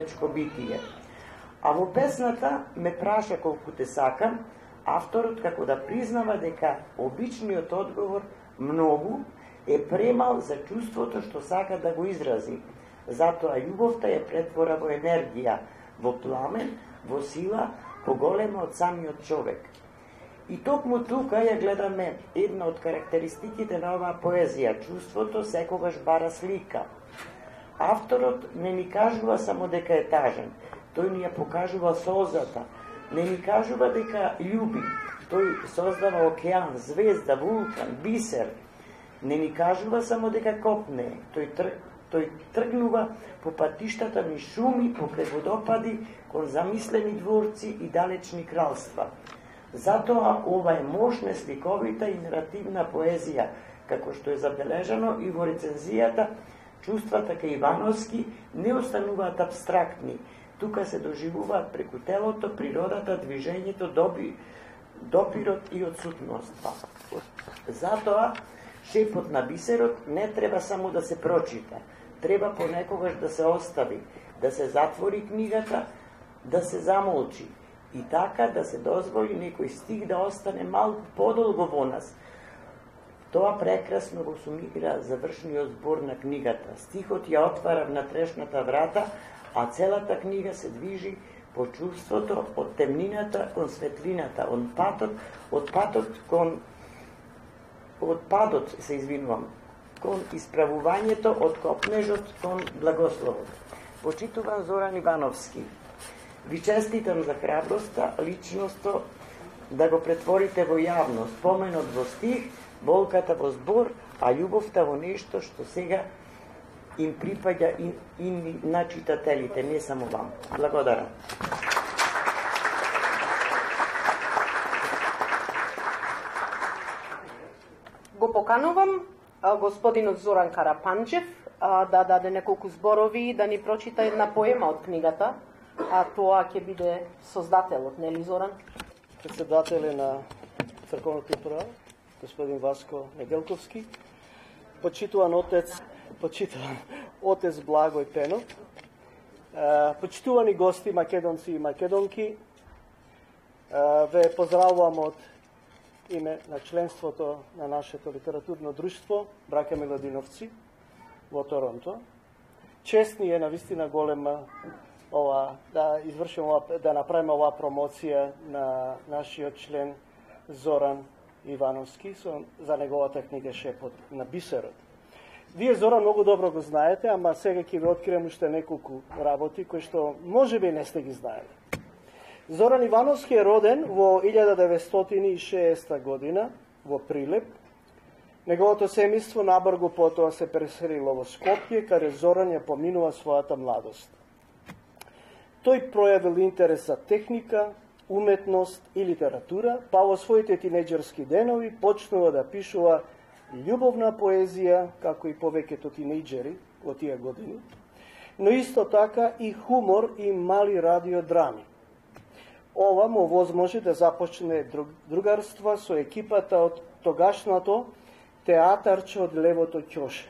човечко битие. А во песната ме праша колку те сакам, авторот како да признава дека обичниот одговор многу е премал за чувството што сака да го изрази. Затоа љубовта ја претвора во енергија, во пламен, во сила, поголема од самиот човек. И токму тука ја гледаме една од карактеристиките на оваа поезија. Чувството секогаш бара слика. Авторот не ни кажува само дека е тажен, тој ни ја покажува созата, не ни кажува дека љуби, тој создава океан, звезда, вулкан, бисер, не ни кажува само дека копне, тој тргнува по патиштата ни шуми, покрај водопади, кон замислени дворци и далечни кралства. Затоа ова е мощна сликовита и наративна поезија, како што е забележано и во рецензијата. Чувствата кај Ивановски не остануваат абстрактни, тука се доживуваат преку телото, природата, движењето, допирот и отсутноста. Затоа, шепот на бисерот не треба само да се прочита, треба понекогаш да се остави, да се затвори книгата, да се замолчи и така да се дозволи некој стих да остане малку подолго во нас. Тоа прекрасно го сумира завршниот збор на книгата. Стихот ја отвара внатрешната врата, а целата книга се движи по чувството од темнината кон светлината, од падот кон исправувањето, од копнежот кон благословот. Почитуван Зоран Ивановски, ви честитам за храброста, личноста да го претворите во јавност, споменот во стих, болката во збор, а љубовта во нешто што сега им припаѓа и на читателите, не само вам. Благодарам. Го поканувам господинот Зоран Карапанџев да даде неколку зборови и да ни прочита една поема од книгата, а тоа ќе биде создателот, нели Зоран? Председателе на црковното управа, господин Васко Неделковски, почитуван отец Благој Пенов, почитувани гости македонци и македонки, ве поздравувам од име на членството на нашето литературно друштво Браќа Миладиновци во Торонто. Чест ни е навистина голема да направиме оваа промоција на нашиот член Зоран Ивановски за неговата книга Шепот на бисерот. Вие Зоран многу добро го знаете, ама сега ќе ви открием уште неколку работи кои што можеби не сте ги знаели. Зоран Ивановски е роден во 1960 година во Прилеп. Неговото семејство набрзо потоа се преселило во Скопје, каде Зоран ја поминува својата младост. Тој пројавил интерес за техника, уметност и литература, па во своите тинеџерски денови почнува да пишува љубовна поезија, како и повеќето тинеџери во тие години, но исто така и хумор и мали радиодрами. Ова му возможи да започне другарства со екипата од тогашното театарче од Левото ќоше.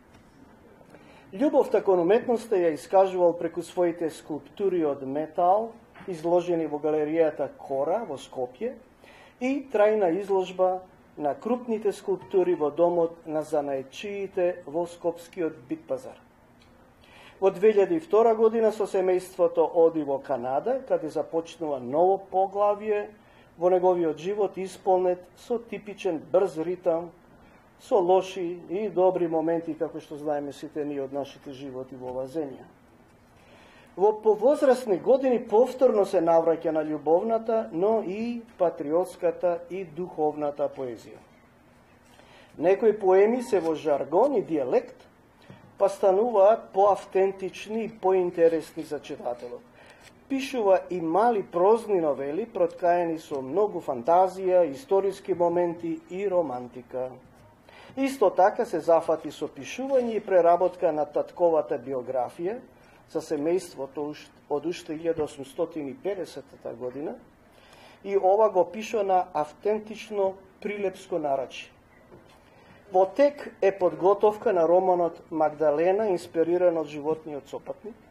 Љубовта кон уметноста ја искажувал преку своите скулптури од метал, изложени во галеријата Кора во Скопје, и трајна изложба на крупните скулптури во домот на занаечиите во Скопскиот Битпазар. Во 2002 година со семејството оди во Канада, каде започнува ново поглавје во неговиот живот исполнет со типичен брз ритам, со лоши и добри моменти, како што знаеме сите ние од нашите животи во оваа земја. Во повозрастни години повторно се навраќа на љубовната, но и патриотската и духовната поезија. Некои поеми се во жаргон и диалект, па стануваат поавтентични и поинтересни за читателот. Пишува и мали прозни новели, проткаени со многу фантазија, историски моменти и романтика. Исто така се зафати со пишување и преработка на татковата биографија за семејството од уште 1850 година, и ова го пиша на автентично прилепско нарачје. Во тек е подготовка на романот Магдалена, инспириран од животниот сопатник,